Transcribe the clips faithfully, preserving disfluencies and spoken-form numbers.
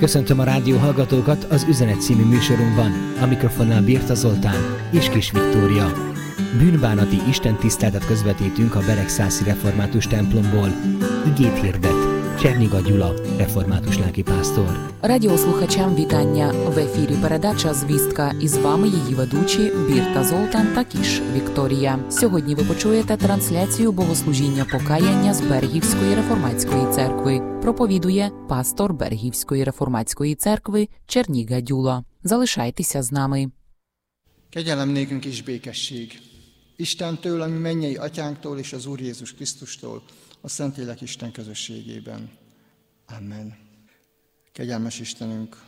Köszöntöm a rádió hallgatókat az Üzenet című műsorunkban. A mikrofonnál Birta Zoltán és Kis Viktória. Bűnbánati istentiszteletet közvetítünk a Beregszászi református templomból. Igét hirdet Черніга Gyula, реформатуш лакіпастор. Радіослухачам вітання. В ефірі передача «Звістка» і з вами її ведучі Бірта Золтан та Кіш Вікторія. Сьогодні ви почуєте трансляцію богослужіння покаяння з Бергівської реформатської церкви. Проповідує пастор Бергівської реформатської церкви Черніга Gyula. Залишайтеся з нами. Kegyelem nékünk és békesség. Istentől, ami mennyei atyánktól és az Úr Jézus Krisztustól, a Szentlélek Isten közösségében. Amen. Kegyelmes Istenünk,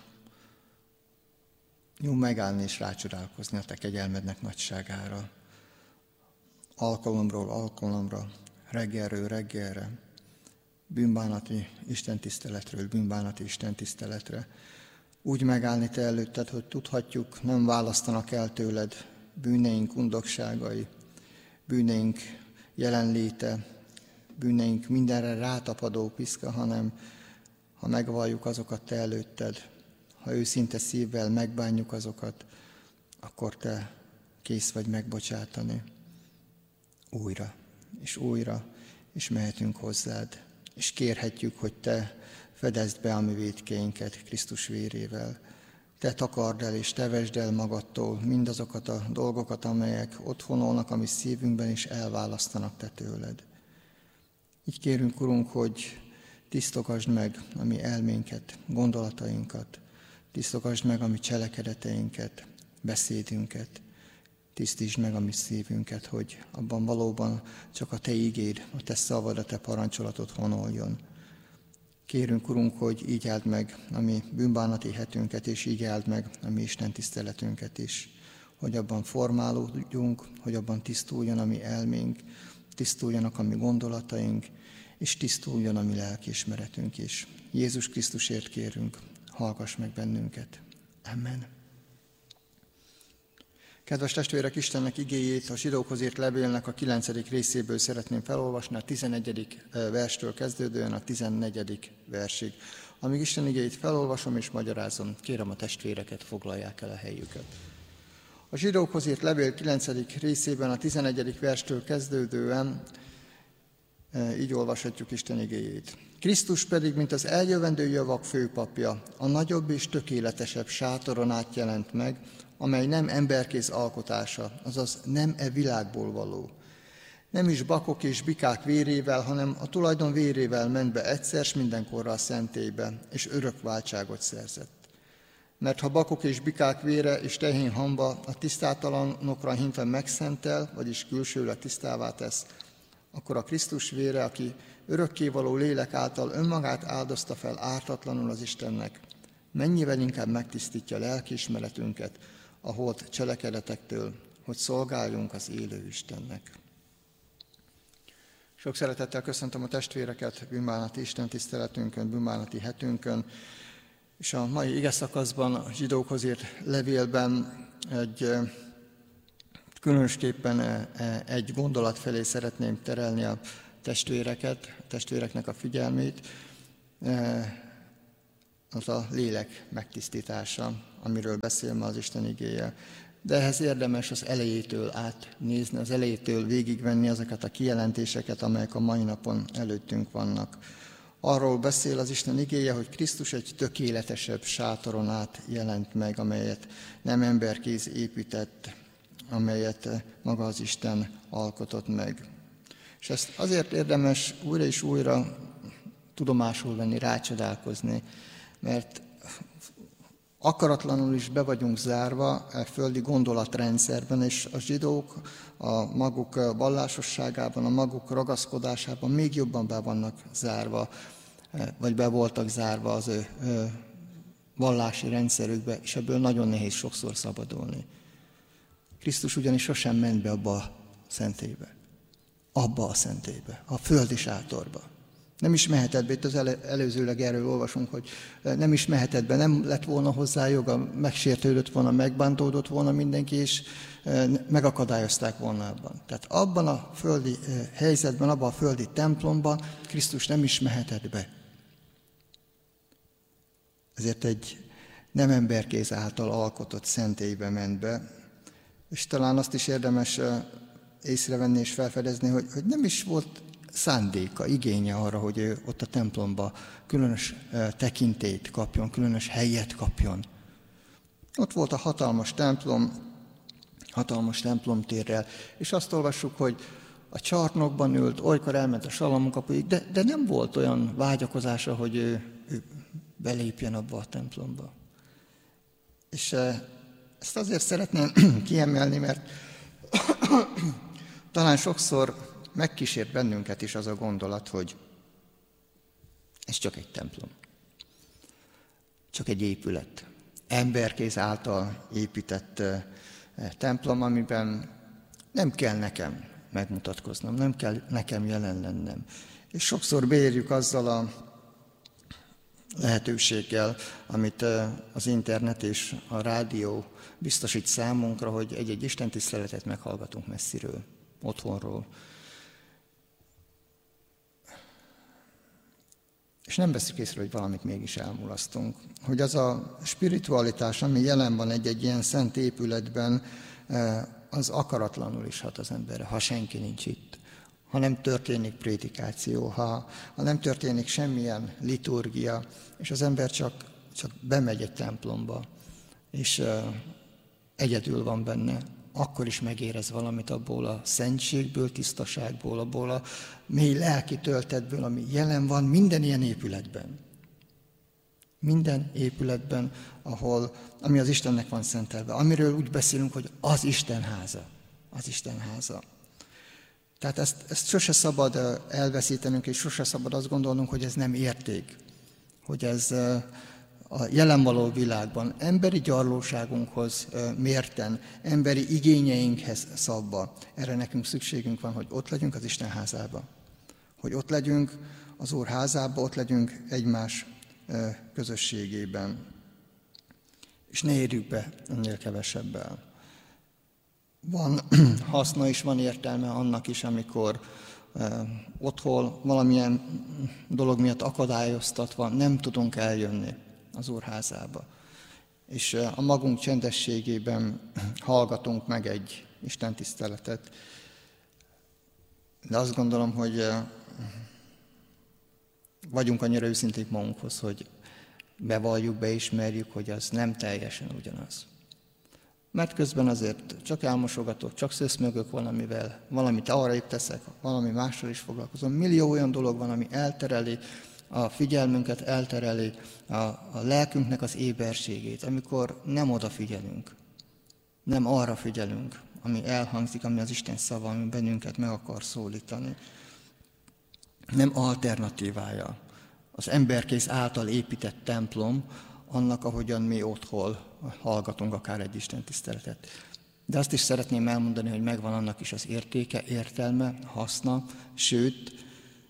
jó megállni és rácsodálkozni a Te kegyelmednek nagyságára. Alkalomról alkalomra, reggelről reggelre, bűnbánati istentiszteletről bűnbánati istentiszteletre. Úgy megállni Te előtted, hogy tudhatjuk, nem választanak el tőled bűneink undokságai, bűneink jelenléte, bűneink mindenre rátapadó piszka, hanem ha megvalljuk azokat Te előtted, ha őszinte szívvel megbánjuk azokat, akkor Te kész vagy megbocsátani újra és újra, és mehetünk hozzád, és kérhetjük, hogy Te fedezd be a mi vétkeinket Krisztus vérével. Te takard el és te vesd el magadtól mindazokat a dolgokat, amelyek ott honolnak a mi szívünkben, és elválasztanak Te tőled. Így kérünk, Urunk, hogy tisztogasd meg a mi elménket, gondolatainkat, tisztogasd meg a mi cselekedeteinket, beszédünket, tisztítsd meg a mi szívünket, hogy abban valóban csak a Te igéd, a Te szavad, a Te parancsolatod honoljon. Kérünk, Urunk, hogy így áld meg a mi bűnbánati hetünket, és így áld meg a mi Isten tiszteletünket is, hogy abban formálódjunk, hogy abban tisztuljon a mi elménk, tisztuljanak a mi gondolataink, és tisztuljon a mi lelkiismeretünk is. Jézus Krisztusért kérünk, hallgass meg bennünket. Amen. Kedves testvérek, Istennek igéjét a zsidókhoz írt levélnek a kilencedik részéből szeretném felolvasni, a tizennegyedik verstől kezdődően a tizennegyedik versig. Amíg Isten igéjét felolvasom és magyarázom, kérem a testvéreket, foglalják el a helyüket. A zsidókhoz írt levél kilencedik részében a tizennegyedik verstől kezdődően így olvashatjuk Isten igéjét. Krisztus pedig, mint az eljövendő javak főpapja, a nagyobb és tökéletesebb sátoron át jelent meg, amely nem emberkéz alkotása, azaz nem e világból való. Nem is bakok és bikák vérével, hanem a tulajdon vérével ment be egyszer s mindenkorra a szentélybe, és örök váltságot szerzett. Mert ha bakok és bikák vére és tehén hamba a tisztátalanokra hintve megszentel, vagyis külsőleg tisztává tesz, akkor a Krisztus vére, aki örökkévaló lélek által önmagát áldozta fel ártatlanul az Istennek, mennyivel inkább megtisztítja lelkiismeretünket a holt cselekedetektől, hogy szolgáljunk az élő Istennek. Sok szeretettel köszöntöm a testvéreket bűnbánati istentiszteletünkön, bűnbánati hetünkön, és a mai igeszakaszban a zsidókhoz írt levélben egy különösképpen egy gondolat felé szeretném terelni a testvéreket, a testvéreknek a figyelmét, az a lélek megtisztítása, amiről beszél ma az Isten igéje. De ehhez érdemes az elejétől átnézni, az elejétől végigvenni azokat a kijelentéseket, amelyek a mai napon előttünk vannak. Arról beszél az Isten igéje, hogy Krisztus egy tökéletesebb sátoron át jelent meg, amelyet nem emberkéz épített, amelyet maga az Isten alkotott meg. És ezt azért érdemes újra és újra tudomásul venni, rácsodálkozni, mert akaratlanul is be vagyunk zárva a földi gondolatrendszerben, és a zsidók a maguk vallásosságában, a maguk ragaszkodásában még jobban be vannak zárva, vagy be voltak zárva az ő vallási rendszerükbe, és ebből nagyon nehéz sokszor szabadulni. Krisztus ugyanis sosem ment be abba a szentélybe, abba a szentélybe, a földi sátorba. Nem is mehetett be, itt az előzőleg erről olvasunk, hogy nem is mehetett be, nem lett volna hozzá joga, megsértődött volna, megbántódott volna mindenki, és megakadályozták volna abban. Tehát abban a földi helyzetben, abban a földi templomban Krisztus nem is mehetett be. Ez ezért egy nem emberkéz által alkotott szentélybe ment be, és talán azt is érdemes észrevenni és felfedezni, hogy, hogy nem is volt szándéka, igénye arra, hogy ő ott a templomba különös tekintélyt kapjon, különös helyet kapjon. Ott volt a hatalmas templom, hatalmas templomtérrel, és azt olvassuk, hogy a csarnokban ült, olykor elment a Salamon kapuig, de, de nem volt olyan vágyakozása, hogy ő, ő belépjen abba a templomba. És ezt azért szeretném kiemelni, mert talán sokszor megkísért bennünket is az a gondolat, hogy ez csak egy templom. Csak egy épület. Emberkéz által épített templom, amiben nem kell nekem megmutatkoznom, nem kell nekem jelen lennem. És sokszor beérjük azzal a lehetőséggel, amit az internet és a rádió biztosít számunkra, hogy egy-egy istentiszteletet meghallgatunk messziről, otthonról. És nem veszük észre, hogy valamit mégis elmulasztunk. Hogy az a spiritualitás, ami jelen van egy-egy ilyen szent épületben, az akaratlanul is hat az emberre, ha senki nincs itt. Ha nem történik prédikáció, ha, ha nem történik semmilyen liturgia, és az ember csak, csak bemegy egy templomba, és uh, egyedül van benne, akkor is megérez valamit abból a szentségből, tisztaságból, abból a mély lelki töltetből, ami jelen van minden ilyen épületben. Minden épületben, ahol, ami az Istennek van szentelve, amiről úgy beszélünk, hogy az Isten háza. Az Isten háza. Tehát ezt, ezt sose szabad elveszítenünk, és sose szabad azt gondolnunk, hogy ez nem érték. Hogy ez a jelen való világban emberi gyarlóságunkhoz mérten, emberi igényeinkhez szabva. Erre nekünk szükségünk van, hogy ott legyünk az Isten házába. Hogy ott legyünk az Úr házába, ott legyünk egymás közösségében. És ne érjük be ennél kevesebbel. Van haszna is, van értelme annak is, amikor eh, otthon valamilyen dolog miatt akadályoztatva nem tudunk eljönni az Úr házába. És eh, a magunk csendességében hallgatunk meg egy istentiszteletet. De azt gondolom, hogy eh, vagyunk annyira őszinték magunkhoz, hogy bevalljuk, beismerjük, hogy az nem teljesen ugyanaz. Mert közben azért csak elmosogatok, csak szöszmögök valamivel, valamit arraébb teszek, valami mással is foglalkozom. Millió olyan dolog van, ami eltereli a figyelmünket, eltereli a, a lelkünknek az éberségét, amikor nem odafigyelünk, nem arra figyelünk, ami elhangzik, ami az Isten szava, ami bennünket meg akar szólítani. Nem alternatívája az emberkész által épített templom annak, ahogyan mi otthon hallgatunk akár egy istentiszteletet. De azt is szeretném elmondani, hogy megvan annak is az értéke, értelme, haszna, sőt,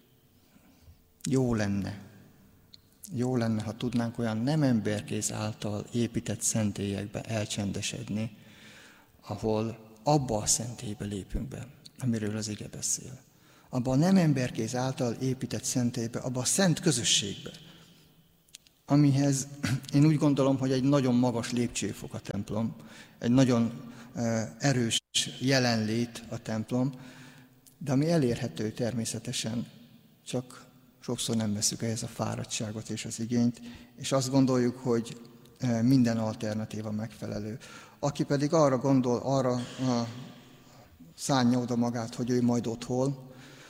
jó lenne, jó lenne, ha tudnánk olyan nem emberkéz által épített szentélyekbe elcsendesedni, ahol abba a szentélybe lépünk be, amiről az ige beszél. Abba a nem emberkéz által épített szentélybe, abba a szent közösségbe, amihez én úgy gondolom, hogy egy nagyon magas lépcsőfok a templom, egy nagyon erős jelenlét a templom, de ami elérhető természetesen, csak sokszor nem veszük ehhez a fáradtságot és az igényt, és azt gondoljuk, hogy minden alternatíva megfelelő. Aki pedig arra gondol, arra szánja oda magát, hogy ő majd ott hol,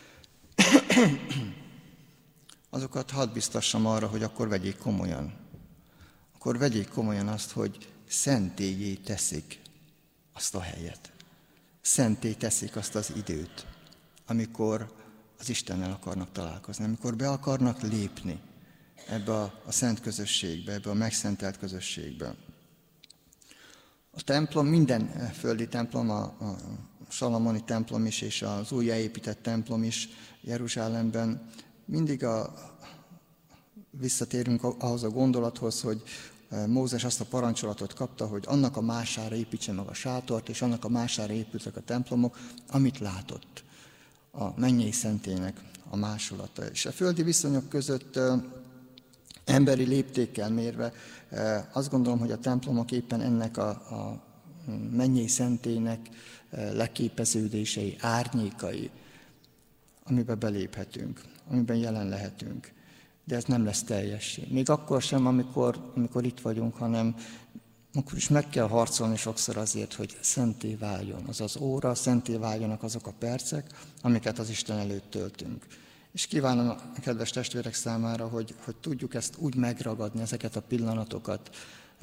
azokat hadd biztassam arra, hogy akkor vegyék komolyan. Akkor vegyék komolyan azt, hogy szentélyé teszik azt a helyet. Szenté teszik azt az időt, amikor az Istennel akarnak találkozni, amikor be akarnak lépni ebbe a, a szent közösségbe, ebbe a megszentelt közösségbe. A templom, minden földi templom, a, a salamoni templom is, és az újjáépített templom is Jeruzsálemben, mindig a, visszatérünk ahhoz a gondolathoz, hogy Mózes azt a parancsolatot kapta, hogy annak a mására építse meg a sátort, és annak a mására épültek a templomok, amit látott. A mennyei szentélynek a másolata. És a földi viszonyok között emberi léptékkel mérve azt gondolom, hogy a templomok éppen ennek a, a mennyei szentélynek leképeződései, árnyékai, amiben beléphetünk, amiben jelen lehetünk. De ez nem lesz teljessé. Még akkor sem, amikor, amikor itt vagyunk, hanem akkor is meg kell harcolni sokszor azért, hogy szenté váljon az az óra, szenté váljanak azok a percek, amiket az Isten előtt töltünk. És kívánom a kedves testvérek számára, hogy, hogy tudjuk ezt úgy megragadni, ezeket a pillanatokat,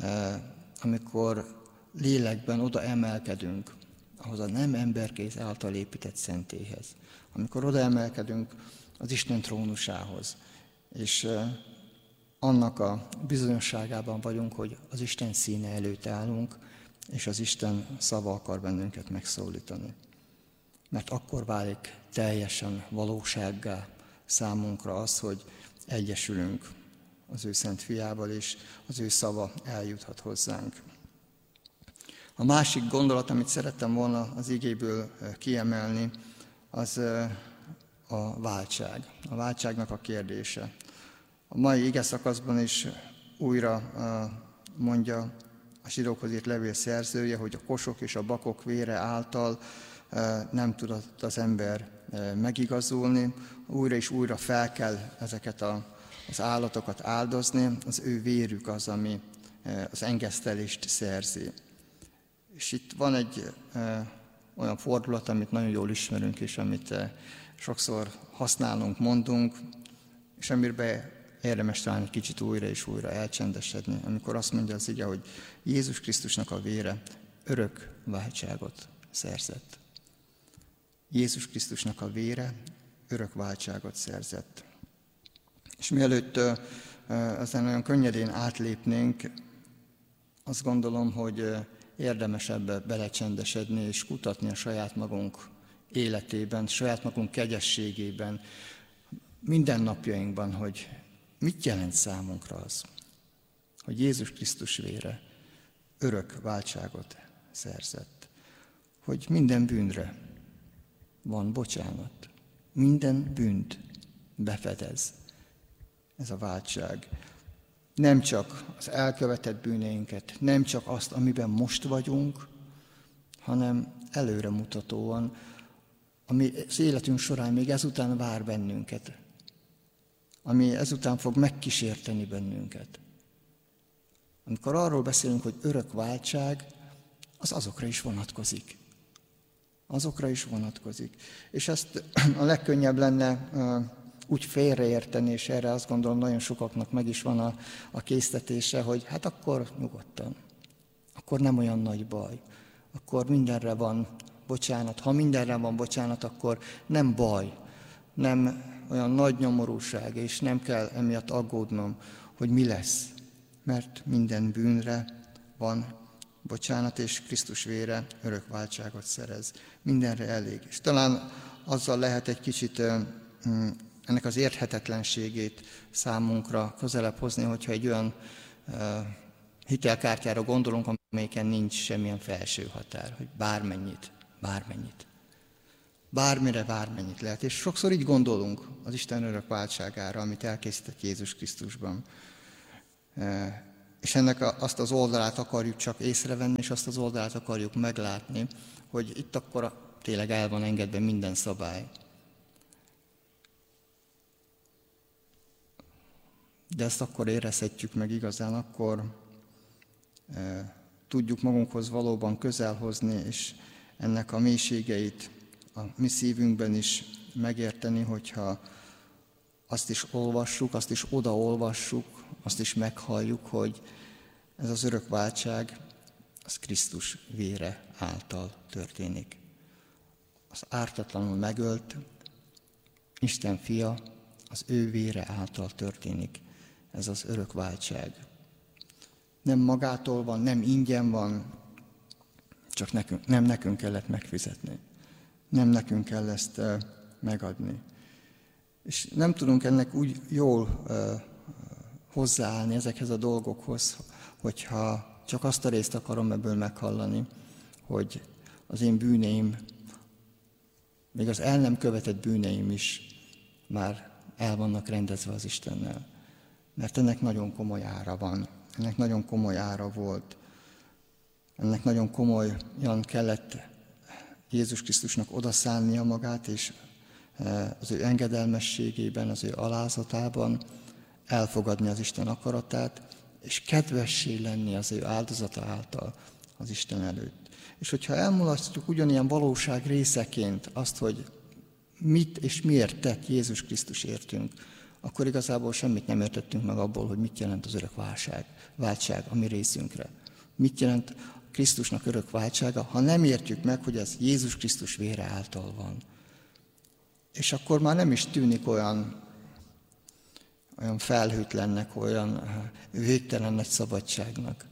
amikor lélekben oda emelkedünk, ahhoz a nem emberkéz által épített szentélyhez. Amikor oda emelkedünk az Isten trónusához, és annak a bizonyosságában vagyunk, hogy az Isten színe előtt állunk, és az Isten szava akar bennünket megszólítani. Mert akkor válik teljesen valósággá számunkra az, hogy egyesülünk az ő szent fiával, és az ő szava eljuthat hozzánk. A másik gondolat, amit szerettem volna az igéből kiemelni, az a váltság, a váltságnak a kérdése. A mai ige szakaszban is újra mondja a zsidókhoz írt levél szerzője, hogy a kosok és a bakok vére által nem tudott az ember megigazulni, újra és újra fel kell ezeket a, az állatokat áldozni, az ő vérük az, ami az engesztelést szerzi. És itt van egy olyan fordulat, amit nagyon jól ismerünk, és amit sokszor használunk, mondunk, és amiben érdemes talán egy kicsit újra és újra elcsendesedni, amikor azt mondja az ige, hogy Jézus Krisztusnak a vére örök váltságot szerzett. Jézus Krisztusnak a vére örök váltságot szerzett. És mielőtt ezen olyan könnyedén átlépnénk, azt gondolom, hogy érdemes ebbe belecsendesedni és kutatni a saját magunk életében, saját magunk kegyességében, mindennapjainkban, hogy mit jelent számunkra az, hogy Jézus Krisztus vére örök váltságot szerzett, hogy minden bűnre van bocsánat, minden bűnt befedez ez a váltság. Nem csak az elkövetett bűneinket, nem csak azt, amiben most vagyunk, hanem előremutatóan, ami az életünk során még ezután vár bennünket, ami ezután fog megkísérteni bennünket. Amikor arról beszélünk, hogy örök váltság, az azokra is vonatkozik. Azokra is vonatkozik. És ezt a legkönnyebb lenne úgy félreérteni, és erre azt gondolom nagyon sokaknak meg is van a, a késztetése, hogy hát akkor nyugodtan, akkor nem olyan nagy baj, akkor mindenre van bocsánat. Ha mindenre van bocsánat, akkor nem baj, nem olyan nagy nyomorúság, és nem kell emiatt aggódnom, hogy mi lesz, mert minden bűnre van bocsánat, és Krisztus vére örök váltságot szerez. Mindenre elég. És talán azzal lehet egy kicsit ennek az érthetetlenségét számunkra közelebb hozni, hogyha egy olyan hitelkártyára gondolunk, amelyiken nincs semmilyen felső határ, hogy bármennyit, bármennyit. Bármire, bármennyit lehet. És sokszor így gondolunk az Isten örök váltságára, amit elkészített Jézus Krisztusban. És ennek a, azt az oldalát akarjuk csak észrevenni, és azt az oldalát akarjuk meglátni, hogy itt akkor a, tényleg el van engedve minden szabály. De ezt akkor érezhetjük meg igazán, akkor e, tudjuk magunkhoz valóban közel hozni, és ennek a mélységeit a mi szívünkben is megérteni, hogyha azt is olvassuk, azt is odaolvassuk, azt is meghalljuk, hogy ez az örök váltság, az Krisztus vére által történik. Az ártatlanul megölt Isten fia, az ő vére által történik ez az örök váltság. Nem magától van, nem ingyen van, csak nekünk, nem nekünk kellett megfizetni. Nem nekünk kell ezt uh, megadni. És nem tudunk ennek úgy jól uh, hozzáállni ezekhez a dolgokhoz, hogyha csak azt a részt akarom ebből meghallani, hogy az én bűneim, még az el nem követett bűneim is már el vannak rendezve az Istennel. Mert ennek nagyon komoly ára van, ennek nagyon komoly ára volt. Ennek nagyon komolyan kellett Jézus Krisztusnak odaszánnia magát, és az ő engedelmességében, az ő alázatában elfogadni az Isten akaratát, és kedvessé lenni az ő áldozata által az Isten előtt. És hogyha elmulasztjuk ugyanilyen valóság részeként azt, hogy mit és miért tett Jézus Krisztus értünk, akkor igazából semmit nem értettünk meg abból, hogy mit jelent az örök váltság, váltság a mi részünkre. Mit jelent Krisztusnak örök váltsága, ha nem értjük meg, hogy ez Jézus Krisztus vére által van. És akkor már nem is tűnik olyan, olyan felhőtlennek, olyan végtelen nagy szabadságnak.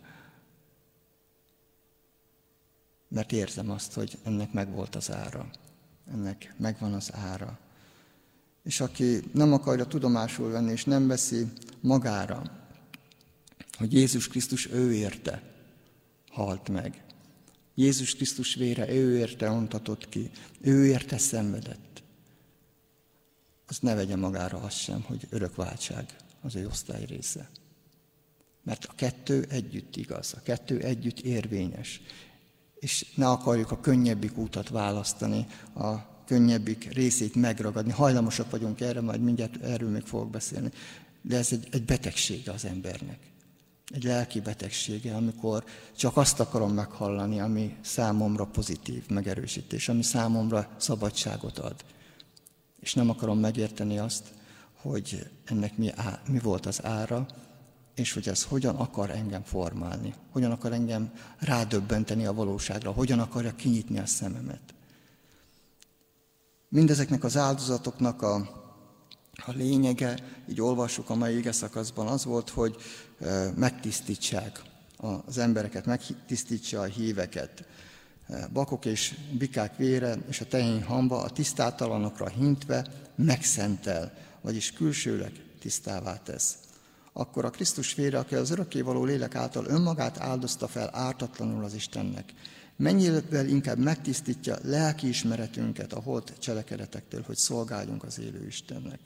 Mert érzem azt, hogy ennek megvolt az ára. Ennek megvan az ára. És aki nem akarja tudomásul venni, és nem veszi magára, hogy Jézus Krisztus ő érte, halt meg. Jézus Krisztus vére ő érte ontatott ki, ő érte szenvedett. Az ne vegye magára azt sem, hogy örök váltság az ő osztály része. Mert a kettő együtt igaz, a kettő együtt érvényes. És ne akarjuk a könnyebbik útat választani, a könnyebbik részét megragadni. Hajlamosak vagyunk erre, majd mindjárt erről még fogok beszélni. De ez egy, egy betegsége az embernek. Egy lelki betegsége, amikor csak azt akarom meghallani, ami számomra pozitív megerősítés, ami számomra szabadságot ad. És nem akarom megérteni azt, hogy ennek mi, á, mi volt az ára, és hogy ez hogyan akar engem formálni, hogyan akar engem rádöbbenteni a valóságra, hogyan akarja kinyitni a szememet. Mindezeknek az áldozatoknak a, a lényege, így olvassuk a mai igeszakaszban, az volt, hogy megtisztítsák az embereket, megtisztítsa a híveket. Bakok és bikák vére és a tehén hamba a tisztátalanokra hintve megszentel, vagyis külsőleg tisztává tesz. Akkor a Krisztus vére, aki az örökkévaló lélek által önmagát áldozta fel ártatlanul az Istennek, mennyivel inkább megtisztítja lelkiismeretünket a holt cselekedetektől, hogy szolgáljunk az élő Istennek.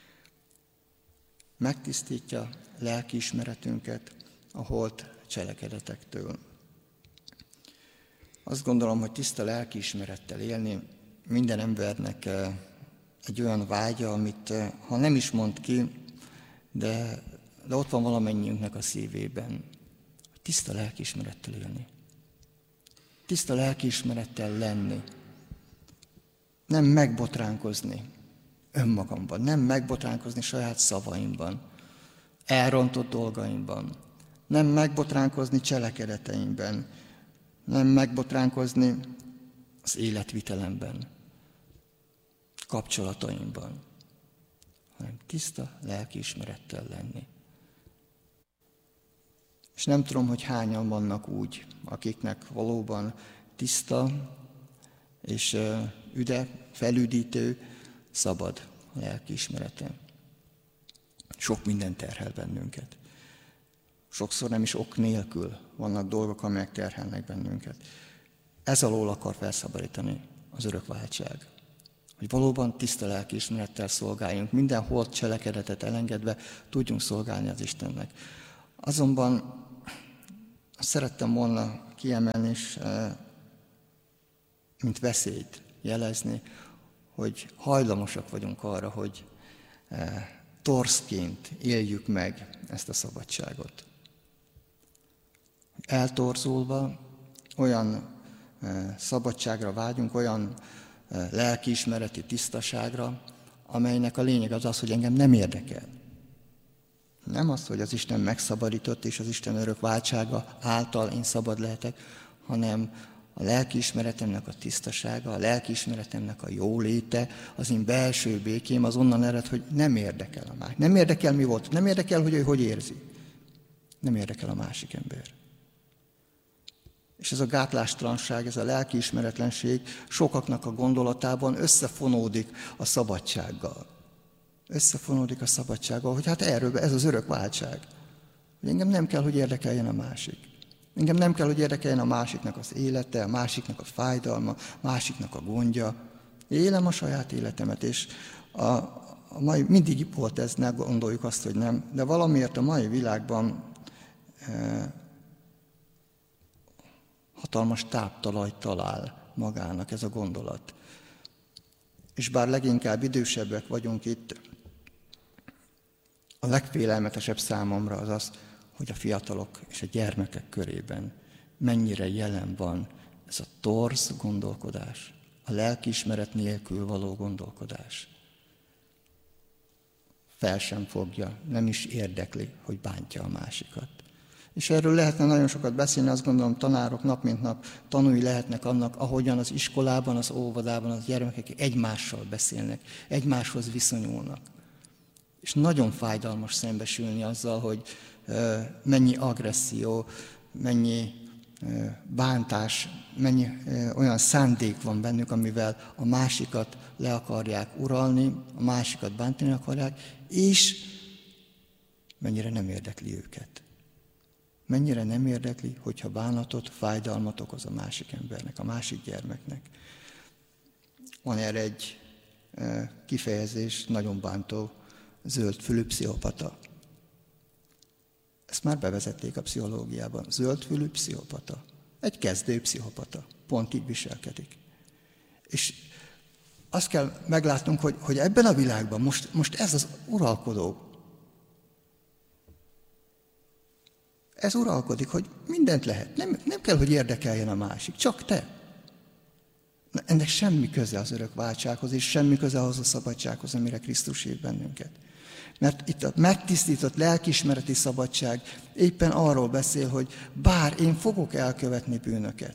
Megtisztítja lelkiismeretünket a holt cselekedetektől. Azt gondolom, hogy tiszta lelkiismerettel élni minden embernek egy olyan vágya, amit ha nem is mond ki, de, de ott van valamennyiünknek a szívében. Tiszta lelkiismerettel élni. Tiszta lelkiismerettel lenni. Nem megbotránkozni önmagamban, nem megbotránkozni saját szavaimban, elrontott dolgaimban, nem megbotránkozni cselekedeteimben, nem megbotránkozni az életvitelemben, kapcsolataimban, hanem tiszta lelkiismerettel lenni. És nem tudom, hogy hányan vannak úgy, akiknek valóban tiszta és üde, felüdítő, szabad a lelkiismerete. Sok minden terhel bennünket. Sokszor nem is ok nélkül vannak dolgok, amelyek terhelnek bennünket. Ez alól akar felszabadítani az örök váltság. Hogy valóban tiszta lelkiismerettel szolgáljunk, minden holt cselekedetet elengedve tudjunk szolgálni az Istennek. Azonban szerettem volna kiemelni, és mint veszélyt jelezni, hogy hajlamosak vagyunk arra, hogy torszként éljük meg ezt a szabadságot. Eltorzulva olyan szabadságra vágyunk, olyan lelkiismereti tisztaságra, amelynek a lényeg az az, hogy engem nem érdekel. Nem az, hogy az Isten megszabadított, és az Isten örök váltsága által én szabad lehetek, hanem a lelkiismeretemnek a tisztasága, a lelkiismeretemnek a jóléte, az én belső békém, az onnan ered, hogy nem érdekel a másik. Nem érdekel, mi volt, nem érdekel, hogy ő hogy érzi. Nem érdekel a másik ember. És ez a gátlástalanság, ez a lelkiismeretlenség sokaknak a gondolatában összefonódik a szabadsággal. Összefonódik a szabadsággal, hogy hát erről, ez az örök váltság. Hogy engem nem kell, hogy érdekeljen a másik. Engem nem kell, hogy érdekeljen a másiknak az élete, a másiknak a fájdalma, a másiknak a gondja. Élem a saját életemet, és a, a mai, mindig volt ez, ne gondoljuk azt, hogy nem, de valamiért a mai világban e, hatalmas táptalajt talál magának ez a gondolat. És bár leginkább idősebbek vagyunk itt, a legfélelmetesebb számomra az az, hogy a fiatalok és a gyermekek körében mennyire jelen van ez a torz gondolkodás, a lelkiismeret nélkül való gondolkodás. Fel sem fogja, nem is érdekli, hogy bántja a másikat. És erről lehetne nagyon sokat beszélni, azt gondolom, tanárok nap mint nap tanúi lehetnek annak, ahogyan az iskolában, az óvodában az gyermekek egymással beszélnek, egymáshoz viszonyulnak. És nagyon fájdalmas szembesülni azzal, hogy mennyi agresszió, mennyi bántás, mennyi olyan szándék van bennük, amivel a másikat le akarják uralni, a másikat bántani akarják, és mennyire nem érdekli őket. Mennyire nem érdekli, hogyha bánatot, fájdalmat okoz a másik embernek, a másik gyermeknek. Van erre egy kifejezés, nagyon bántó, zöldfülű pszichopata. Ezt már bevezették a pszichológiában. Zöldfülű pszichopata. Egy kezdő pszichopata. Pont így viselkedik. És azt kell meglátnunk, hogy, hogy ebben a világban most, most ez az uralkodó. Ez uralkodik, hogy mindent lehet. Nem, nem kell, hogy érdekeljen a másik, csak te. Na, ennek semmi köze az örök váltsághoz, és semmi köze ahhoz a szabadsághoz, amire Krisztus hív bennünket. Mert itt a megtisztított lelkiismereti szabadság éppen arról beszél, hogy bár én fogok elkövetni bűnöket,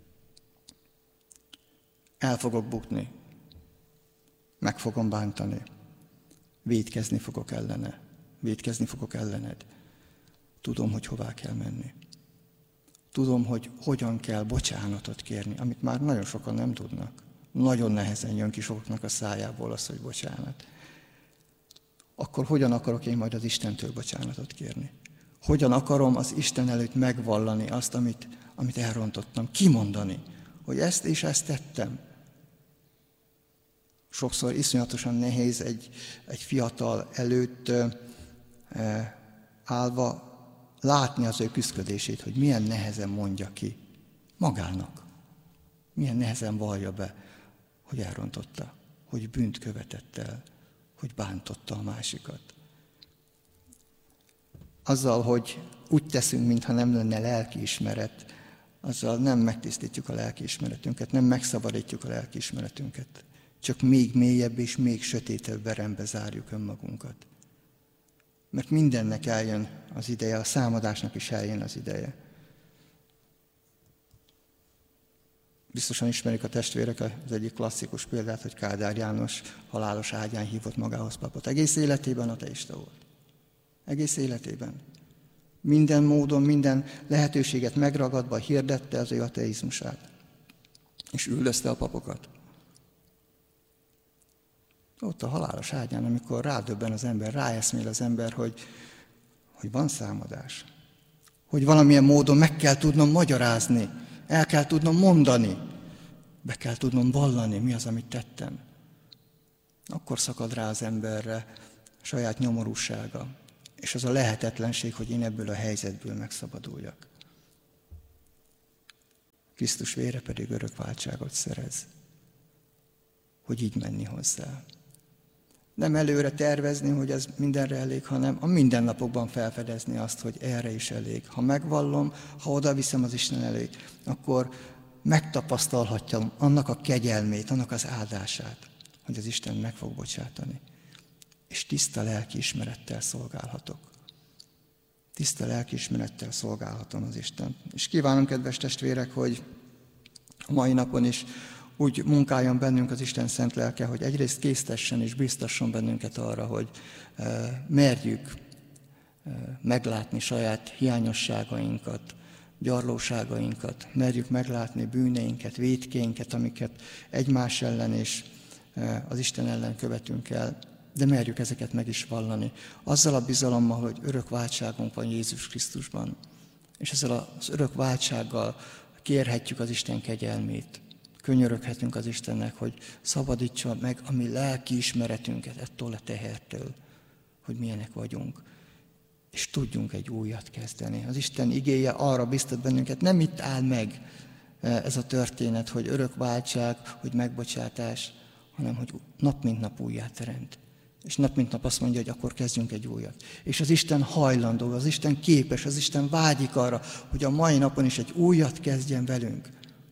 el fogok bukni, meg fogom bántani, vétkezni fogok ellene, vétkezni fogok ellened. Tudom, hogy hová kell menni. Tudom, hogy hogyan kell bocsánatot kérni, amit már nagyon sokan nem tudnak. Nagyon nehezen jön ki sokaknak a szájából az, hogy bocsánat. Akkor hogyan akarok én majd az Istentől bocsánatot kérni? Hogyan akarom az Isten előtt megvallani azt, amit, amit elrontottam? Kimondani, hogy ezt és ezt tettem. Sokszor iszonyatosan nehéz egy, egy fiatal előtt eh, állva látni az ő küszködését, hogy milyen nehezen mondja ki magának. Milyen nehezen vallja be, hogy elrontotta, hogy bűnt követett el, hogy bántotta a másikat. Azzal, hogy úgy teszünk, mintha nem lenne lelkiismeret, azzal nem megtisztítjuk a lelkiismeretünket, nem megszabadítjuk a lelkiismeretünket. Csak még mélyebb és még sötétebb verembe zárjuk önmagunkat. Mert mindennek eljön az ideje, a számadásnak is eljön az ideje. Biztosan ismerik a testvérek az egyik klasszikus példát, hogy Kádár János halálos ágyán hívott magához papot. Egész életében ateista volt. Egész életében. Minden módon, minden lehetőséget megragadva hirdette az ő ateizmusát. És üldözte a papokat. Ott a halálos ágyán, amikor rádöbben az ember, ráeszmél az ember, hogy, hogy van számadás. Hogy valamilyen módon meg kell tudnom magyarázni, el kell tudnom mondani, be kell tudnom vallani, mi az, amit tettem. Akkor szakad rá az emberre a saját nyomorúsága, és az a lehetetlenség, hogy én ebből a helyzetből megszabaduljak. Krisztus vére pedig örök váltságot szerez, hogy így menni hozzá. Nem előre tervezni, hogy ez mindenre elég, hanem a mindennapokban felfedezni azt, hogy erre is elég. Ha megvallom, ha oda viszem az Isten elé, akkor megtapasztalhatjam annak a kegyelmét, annak az áldását, hogy az Isten meg fog bocsátani. És tiszta lelkiismerettel szolgálhatok. Tiszta lelkiismerettel szolgálhatom az Isten. És kívánom, kedves testvérek, hogy a mai napon is úgy munkáljon bennünk az Isten szent lelke, hogy egyrészt késztessen és biztasson bennünket arra, hogy e, merjük e, meglátni saját hiányosságainkat, gyarlóságainkat, merjük meglátni bűneinket, vétkénket, amiket egymás ellen és e, az Isten ellen követünk el, de merjük ezeket meg is vallani. Azzal a bizalommal, hogy örök váltságunk van Jézus Krisztusban, és ezzel az örök váltsággal kérhetjük az Isten kegyelmét, könyöröghetünk az Istennek, hogy szabadítsa meg a mi lelki ismeretünket ettől a tehertől, hogy milyenek vagyunk, és tudjunk egy újat kezdeni. Az Isten igéje arra biztat bennünket, nem itt áll meg ez a történet, hogy örökváltság, hogy megbocsátás, hanem hogy nap mint nap újjá teremt. És nap mint nap azt mondja, hogy akkor kezdjünk egy újat. És az Isten hajlandó, az Isten képes, az Isten vágyik arra, hogy a mai napon is egy újat kezdjen velünk.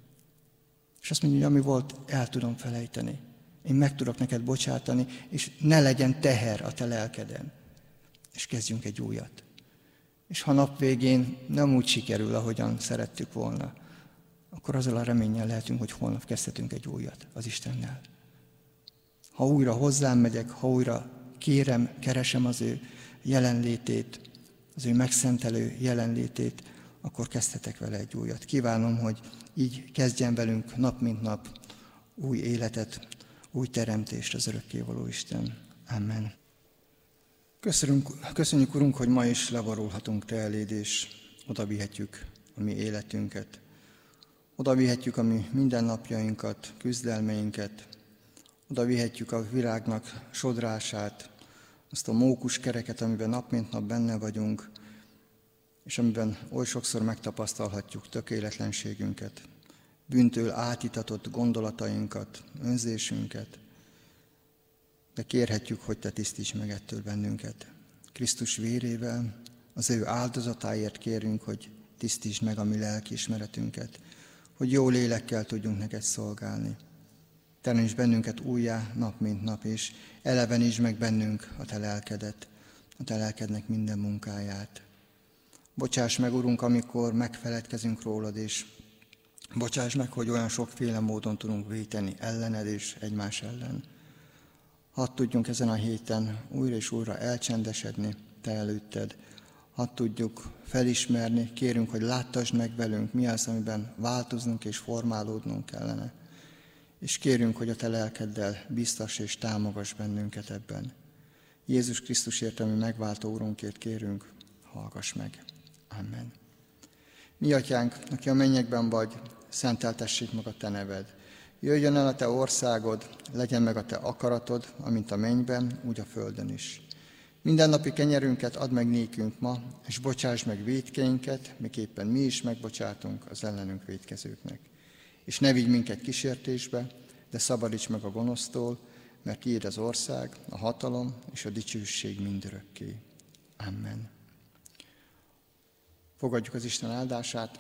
És azt mondja, hogy ami volt, el tudom felejteni. Én meg tudok neked bocsátani, és ne legyen teher a te lelkeden. És kezdjünk egy újat. És ha nap végén nem úgy sikerül, ahogyan szerettük volna, akkor azzal a reménnyel lehetünk, hogy holnap kezdhetünk egy újat az Istennel. Ha újra hozzám megyek, ha újra kérem, keresem az ő jelenlétét, az ő megszentelő jelenlétét, akkor kezdhetek vele egy újat. Kívánom, hogy így kezdjen velünk nap mint nap új életet, új teremtést az örökkévaló Isten. Amen. Köszönjük, köszönjük, Urunk, hogy ma is levarulhatunk Te eléd, és oda vihetjük a mi életünket. Oda vihetjük a mi mindennapjainkat, küzdelmeinket, oda vihetjük a világnak sodrását, azt a mókus kereket, amiben nap mint nap benne vagyunk, és amiben oly sokszor megtapasztalhatjuk tökéletlenségünket, bűntől átitatott gondolatainkat, önzésünket, de kérhetjük, hogy Te tisztíts meg ettől bennünket. Krisztus vérével, az ő áldozatáért kérünk, hogy tisztítsd meg a mi lelkiismeretünket, hogy jó lélekkel tudjunk neked szolgálni. Teremts bennünket újjá nap mint nap, és elevenítsd meg bennünk a Te lelkedet, a Te lelkednek minden munkáját. Bocsáss meg, Urunk, amikor megfeledkezünk rólad, és bocsáss meg, hogy olyan sokféle módon tudunk véteni ellened és egymás ellen. Hadd tudjunk ezen a héten újra és újra elcsendesedni Te előtted. Hadd tudjuk felismerni, kérünk, hogy láttasd meg velünk, mi az, amiben változnunk és formálódnunk kellene. És kérünk, hogy a Te lelkeddel biztass és támogass bennünket ebben. Jézus Krisztusért, ami megváltó Urunkért kérünk, hallgass meg. Amen. Mi Atyánk, aki a mennyekben vagy, szenteltessék meg a Te neved. Jöjjön el a Te országod, legyen meg a Te akaratod, amint a mennyben, úgy a földön is. Mindennapi kenyerünket add meg nékünk ma, és bocsáss meg vétkeinket, miképpen mi is megbocsátunk az ellenünk vétkezőknek. És ne vigy minket kísértésbe, de szabadíts meg a gonosztól, mert tiéd az ország, a hatalom és a dicsőség mindörökké. Amen. Fogadjuk az Isten áldását.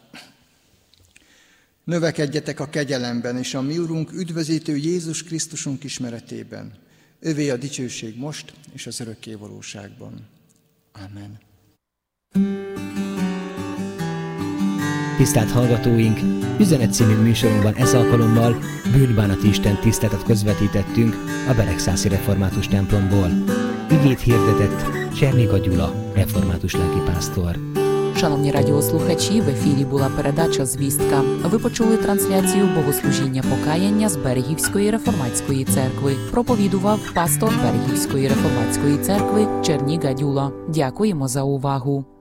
Növekedjetek a kegyelemben, és a mi Urunk üdvözítő Jézus Krisztusunk ismeretében. Övé a dicsőség most és az örökké valóságban. Amen. Tisztelt hallgatóink! Üzenet című műsorunkban ez alkalommal bűnbánati Isten tiszteletet közvetítettünk a Beregszászi Református templomból. Igét hirdetett Csernéka Gyula, református lelkipásztor. Шановні радіослухачі, в ефірі була передача «Звістка». Ви почули трансляцію богослужіння покаяння з Берегівської реформатської церкви. Проповідував пастор Берегівської реформатської церкви Черніга Дюла. Дякуємо за увагу.